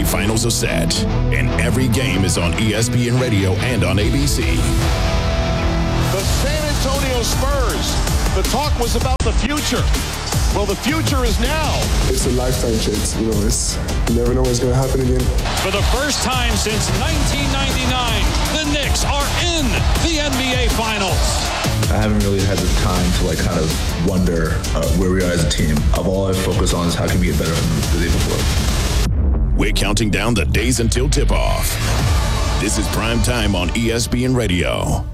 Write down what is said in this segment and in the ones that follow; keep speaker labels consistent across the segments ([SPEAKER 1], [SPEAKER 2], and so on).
[SPEAKER 1] NBA Finals are set, and every game is on ESPN Radio and on ABC.
[SPEAKER 2] The San Antonio Spurs. The talk was about the future. Well, the future is now.
[SPEAKER 3] It's a lifetime change. You never know what's going to happen again.
[SPEAKER 4] For the first time since 1999, the Knicks are in the NBA Finals.
[SPEAKER 5] I haven't really had the time to kind of wonder where we are as a team. All I focus on is how can we get better from the day before.
[SPEAKER 1] We're counting down the days until tip-off. This is Prime Time on ESPN Radio.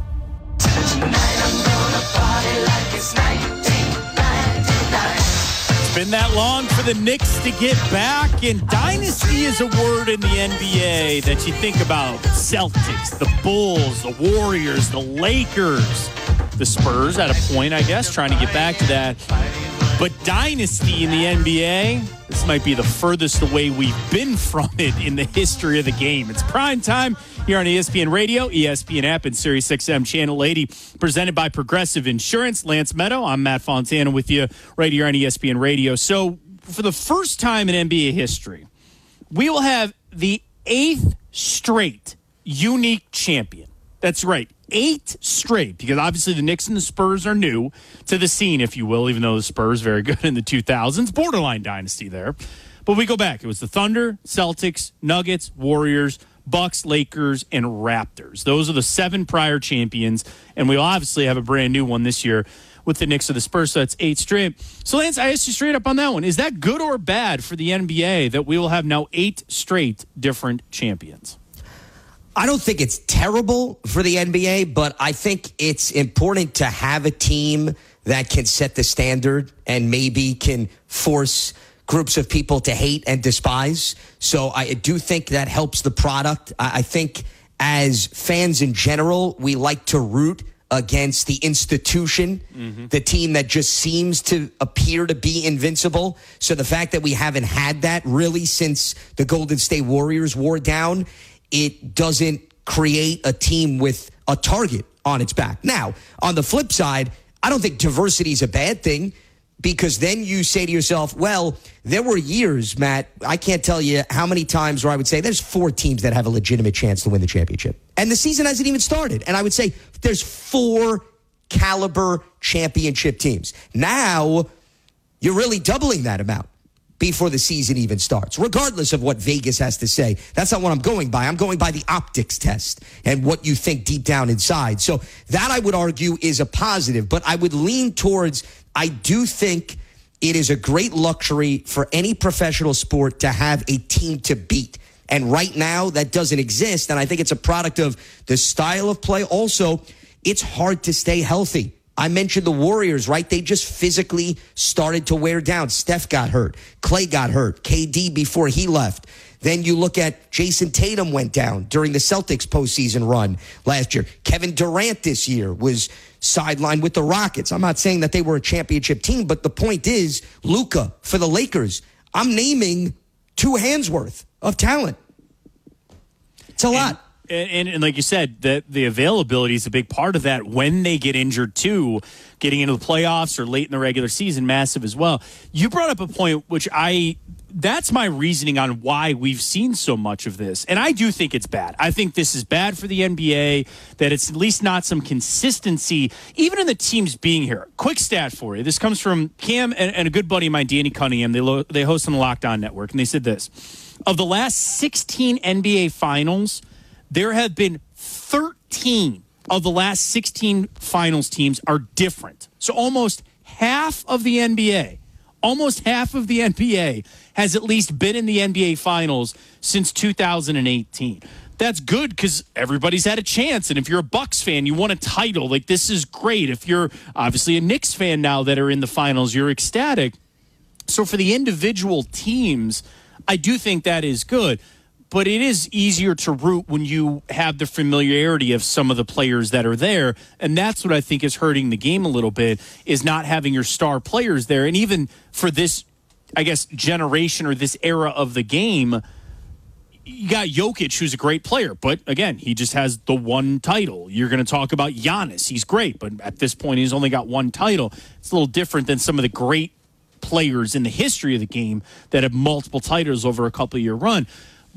[SPEAKER 6] It's been that long for the Knicks to get back, and dynasty is a word in the NBA that you think about. Celtics, the Bulls, the Warriors, the Lakers, the Spurs at a point, I guess, trying to get back to that. But dynasty in the NBA, this might be the furthest away we've been from it in the history of the game. It's prime time here on ESPN Radio, ESPN app, and SiriusXM Channel 80, presented by Progressive Insurance. Lance Meadow, I'm Matt Fontana with you right here on ESPN Radio. So for the first time in NBA history, we will have the 8th straight unique champion. That's right. 8 straight, because obviously the Knicks and the Spurs are new to the scene, if you will, even though the Spurs very good in the 2000s, borderline dynasty there. But we go back. It was the Thunder, Celtics, Nuggets, Warriors, Bucks, Lakers, and Raptors. Those are the 7 prior champions, and we'll obviously have a brand new one this year with the Knicks or the Spurs, so that's 8 straight. So, Lance, I asked you straight up on that one. Is that good or bad for the NBA that we will have now 8 straight different champions?
[SPEAKER 7] I don't think it's terrible for the NBA, but I think it's important to have a team that can set the standard and maybe can force groups of people to hate and despise. So I do think that helps the product. I think as fans in general, we like to root against the institution, the team that just seems to appear to be invincible. So the fact that we haven't had that really since the Golden State Warriors wore down, it doesn't create a team with a target on its back. Now, on the flip side, I don't think diversity is a bad thing, because then you say to yourself, well, there were years, Matt, I can't tell you how many times where I would say there's 4 teams that have a legitimate chance to win the championship. And the season hasn't even started. And I would say there's 4 caliber championship teams. Now, you're really doubling that amount before the season even starts, regardless of what Vegas has to say. That's not what I'm going by. I'm going by the optics test and what you think deep down inside. So that, I would argue, is a positive. But I would lean towards, I do think it is a great luxury for any professional sport to have a team to beat. And right now, that doesn't exist. And I think it's a product of the style of play. Also, it's hard to stay healthy. I mentioned the Warriors, right? They just physically started to wear down. Steph got hurt. Clay got hurt. KD before he left. Then you look at Jason Tatum went down during the Celtics postseason run last year. Kevin Durant this year was sidelined with the Rockets. I'm not saying that they were a championship team, but the point is, Luka for the Lakers, I'm naming 2 hands worth of talent. It's a lot.
[SPEAKER 6] And like you said, the availability is a big part of that when they get injured, too. Getting into the playoffs or late in the regular season, massive as well. You brought up a point which that's my reasoning on why we've seen so much of this. And I do think it's bad. I think this is bad for the NBA, that it's at least not some consistency, even in the teams being here. Quick stat for you. This comes from Cam and a good buddy of mine, Danny Cunningham. They host on the Locked On Network, and they said this. Of the last 16 NBA finals, there have been 13 of the last 16 finals teams are different. So almost half of the NBA has at least been in the NBA finals since 2018. That's good because everybody's had a chance. And if you're a Bucks fan, you want a title. Like, this is great. If you're obviously a Knicks fan now that are in the finals, you're ecstatic. So for the individual teams, I do think that is good. But it is easier to root when you have the familiarity of some of the players that are there. And that's what I think is hurting the game a little bit, is not having your star players there. And even for this, I guess, generation or this era of the game, you got Jokic, who's a great player. But, again, he just has the one title. You're going to talk about Giannis. He's great. But at this point, he's only got one title. It's a little different than some of the great players in the history of the game that have multiple titles over a couple-year run.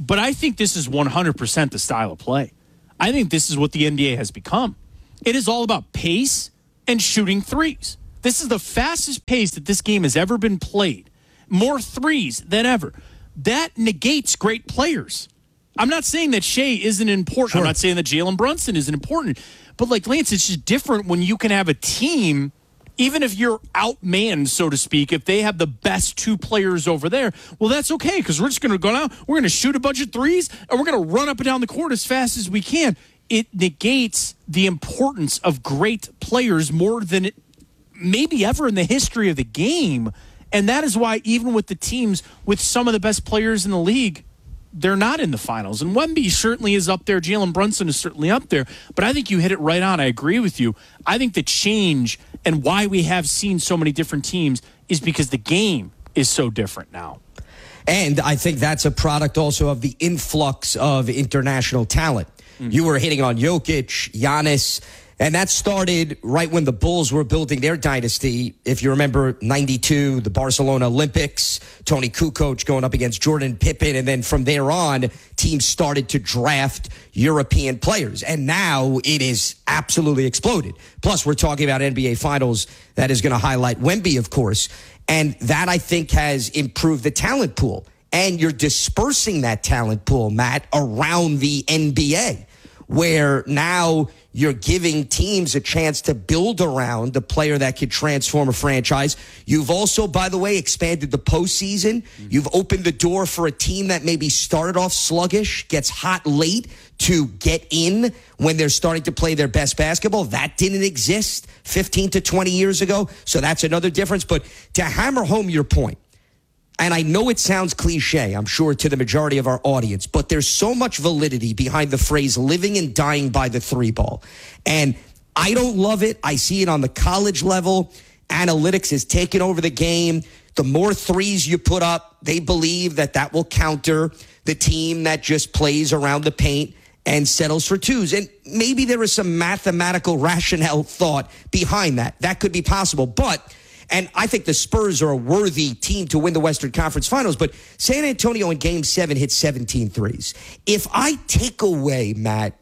[SPEAKER 6] But I think this is 100% the style of play. I think this is what the NBA has become. It is all about pace and shooting threes. This is the fastest pace that this game has ever been played. More threes than ever. That negates great players. I'm not saying that Shea isn't important. Sure. I'm not saying that Jalen Brunson isn't important. But like Lance, it's just different when you can have a team, even if you're outmanned, so to speak, if they have the best two players over there, well, that's okay because we're just going to go out, we're going to shoot a bunch of threes, and we're going to run up and down the court as fast as we can. It negates the importance of great players more than it maybe ever in the history of the game. And that is why even with the teams with some of the best players in the league, they're not in the finals. And Wemby certainly is up there. Jalen Brunson is certainly up there. But I think you hit it right on. I agree with you. I think the change and why we have seen so many different teams is because the game is so different now.
[SPEAKER 7] And I think that's a product also of the influx of international talent. You were hitting on Jokic, Giannis, and that started right when the Bulls were building their dynasty. If you remember 92, the Barcelona Olympics, Tony Kukoc going up against Jordan Pippen. And then from there on, teams started to draft European players. And now it is absolutely exploded. Plus, we're talking about NBA Finals that is going to highlight Wemby, of course. And that, I think, has improved the talent pool. And you're dispersing that talent pool, Matt, around the NBA, where now you're giving teams a chance to build around a player that could transform a franchise. You've also, by the way, expanded the postseason. You've opened the door for a team that maybe started off sluggish, gets hot late, to get in when they're starting to play their best basketball. That didn't exist 15 to 20 years ago. So that's another difference. But to hammer home your point, and I know it sounds cliche, I'm sure, to the majority of our audience, but there's so much validity behind the phrase living and dying by the three ball. And I don't love it. I see it on the college level. Analytics has taken over the game. The more threes you put up, they believe that that will counter the team that just plays around the paint and settles for twos. And maybe there is some mathematical rationale thought behind that. That could be possible. And I think the Spurs are a worthy team to win the Western Conference Finals, but San Antonio in Game 7 hit 17 threes. If I take away, Matt,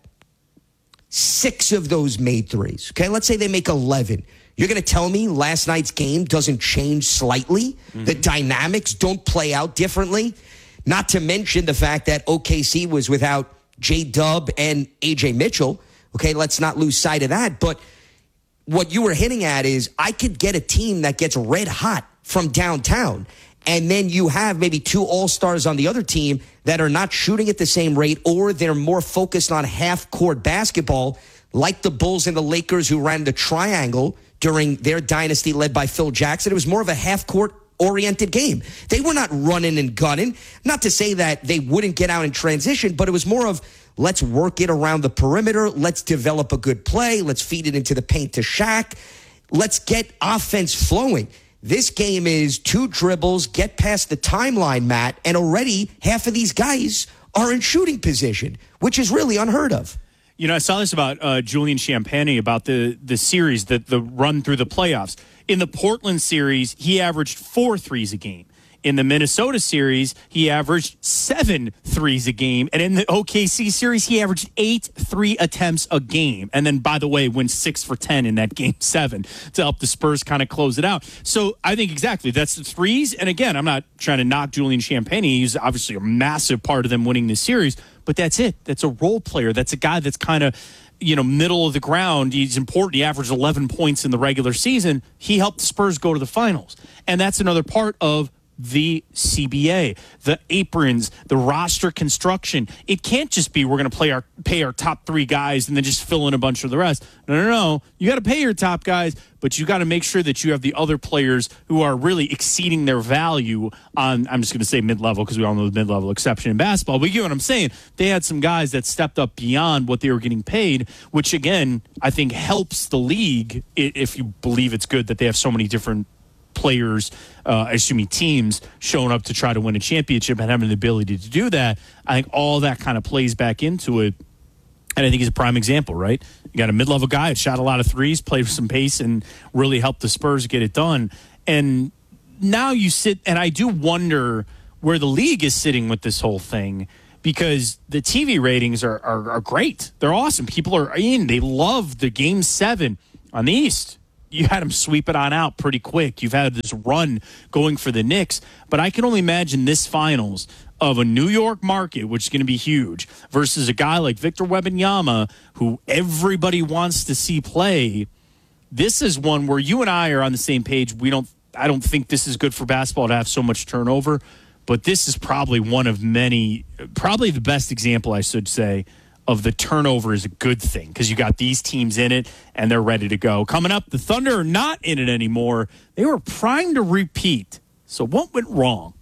[SPEAKER 7] 6 of those made threes, okay, let's say they make 11, you're going to tell me last night's game doesn't change slightly? Mm-hmm. The dynamics don't play out differently? Not to mention the fact that OKC was without J-Dub and A.J. Mitchell. Okay, let's not lose sight of that, but what you were hitting at is I could get a team that gets red hot from downtown, and then you have maybe 2 all-stars on the other team that are not shooting at the same rate, or they're more focused on half-court basketball, like the Bulls and the Lakers who ran the triangle during their dynasty led by Phil Jackson. It was more of a half-court oriented game. They were not running and gunning. Not to say that they wouldn't get out in transition, but it was more of, let's work it around the perimeter. Let's develop a good play. Let's feed it into the paint to Shaq. Let's get offense flowing. This game is 2 dribbles, get past the timeline, Matt, and already half of these guys are in shooting position, which is really unheard of.
[SPEAKER 6] You know, I saw this about Julian Champagnie, about the series, the run through the playoffs. In the Portland series, he averaged 4 threes a game. In the Minnesota series, he averaged 7 threes a game. And in the OKC series, he averaged 8 3 attempts a game. And then, by the way, went 6 for 10 in that Game 7 to help the Spurs kind of close it out. So I think exactly that's the threes. And again, I'm not trying to knock Julian Champagnie. He's obviously a massive part of them winning this series. But that's it. That's a role player. That's a guy that's kind of, middle of the ground. He's important. He averaged 11 points in the regular season. He helped the Spurs go to the finals. And that's another part of the CBA, the aprons, the roster construction. It can't just be we're going to pay our top 3 guys and then just fill in a bunch of the rest. No. You got to pay your top guys, but you got to make sure that you have the other players who are really exceeding their value on, I'm just going to say mid-level because we all know the mid-level exception in basketball. But you get what I'm saying? They had some guys that stepped up beyond what they were getting paid, which, again, I think helps the league if you believe it's good that they have so many different players, teams showing up to try to win a championship and having the ability to do that. I think all that kind of plays back into it. And I think he's a prime example, right? You got a mid-level guy that shot a lot of threes, played with some pace, and really helped the Spurs get it done. And now you sit, and I do wonder where the league is sitting with this whole thing, because the TV ratings are great. They're awesome. People are in. They love the Game 7 on the East. You had them sweep it on out pretty quick. You've had this run going for the Knicks. But I can only imagine this finals of a New York market, which is going to be huge, versus a guy like Victor Wembanyama, who everybody wants to see play. This is one where you and I are on the same page. I don't think this is good for basketball to have so much turnover, but this is probably one of many, probably the best example, I should say, of the turnover is a good thing because you got these teams in it and they're ready to go. Coming up, the Thunder are not in it anymore. They were primed to repeat. So what went wrong?